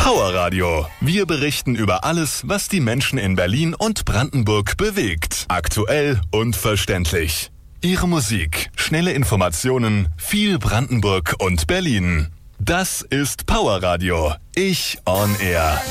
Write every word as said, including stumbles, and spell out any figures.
Power Radio. Wir berichten über alles, was die Menschen in Berlin und Brandenburg bewegt. Aktuell und verständlich. Ihre Musik, schnelle Informationen, viel Brandenburg und Berlin. Das ist Power Radio. Ich on Air.